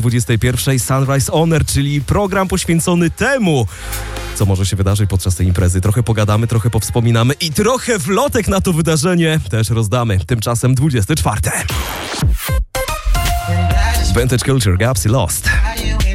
21 Sunrise Honor, czyli program poświęcony temu, co może się wydarzyć podczas tej imprezy. Trochę pogadamy, trochę powspominamy i trochę wlotek na to wydarzenie też rozdamy. Tymczasem 24. Vintage Culture, Gaps i Lost.